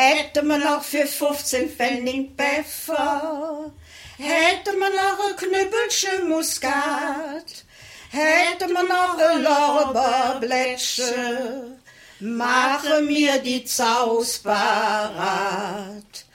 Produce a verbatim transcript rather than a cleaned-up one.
Hätte man noch für fünfzehn Pfennig Pfeffer, hätte man noch ein Knüppelchen Muskat, hätte man noch ein Lorbeerblättchen, mache mir die Zaus parat.